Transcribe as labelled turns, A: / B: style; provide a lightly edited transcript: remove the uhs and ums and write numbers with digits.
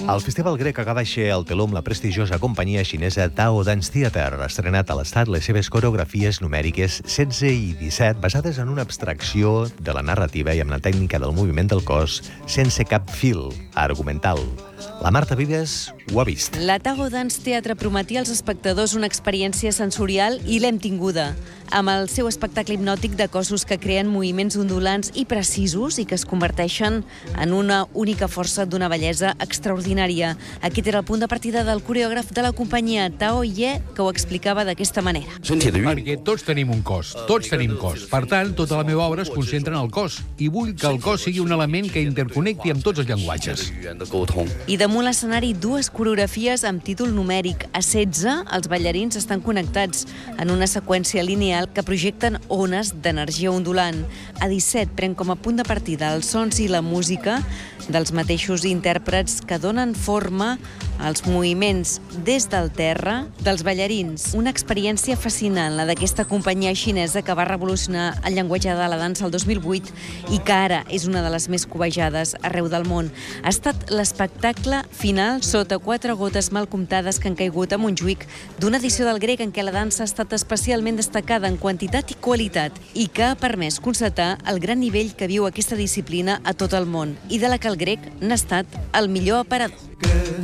A: El festival grec acaba de al teló amb la prestigiosa companyia xinesa Tao Dance Theater. Ha estrenat a l'Estat les seves coreografies numèriques 16 i 17, basades en una abstracció de la narrativa i amb la tècnica del moviment del cos sense cap fil argumental. La Marta Vives ho ha vist.
B: La Tao Dance Theater prometia als espectadors una experiència sensorial i l'hem tinguda, amb el seu espectacle hipnòtic de cossos que creen moviments ondulants i precisos i que es converteixen en una única força d'una bellesa extraordinària. Aquest era el punt de partida del coreògraf de la companyia, Tao Ye, que ho explicava d'aquesta manera.
C: Perquè tots tenim un cos, tots tenim cos. Per tant, tota la meva obra es concentra en el cos i vull que el cos sigui un element que interconnecti amb tots els llenguatges.
B: I damunt l'escenari, dues coreografies amb títol numèric. A 16, els ballarins estan connectats en una seqüència lineal que projecten ones d'energia ondulant. A 17, pren com a punt de partida els sons i la música dels mateixos intèrprets que donen forma als moviments des del terra dels ballarins. Una experiència fascinant, la d'aquesta companyia xinesa que va revolucionar el llenguatge de la dansa el 2008 i que ara és una de les més cobejades arreu del món. Ha estat l'espectacle final sota 4 gotes mal comptades que han caigut a Montjuïc d'una edició del grec en què la dansa ha estat especialment destacada en quantitat i qualitat i que ha permès constatar el gran nivell que viu aquesta disciplina a tot el món i de la que el grec n'ha estat el millor aparador.